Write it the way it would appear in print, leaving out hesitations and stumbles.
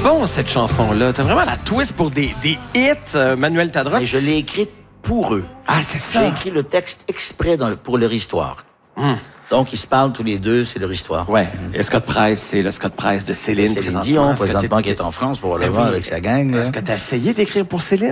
bon, cette chanson-là. T'as vraiment la twist pour des hits, Manuel Tadros. Mais je l'ai écrite pour eux. Ah, c'est ça. J'ai écrit le texte exprès pour leur histoire. Donc, ils se parlent tous les deux, c'est leur histoire. Ouais. Et Scott Price, c'est le Scott Price de Céline. Céline Dion, présentement, qui est en France, probablement, avec sa gang. Est-ce que tu as essayé d'écrire pour Céline?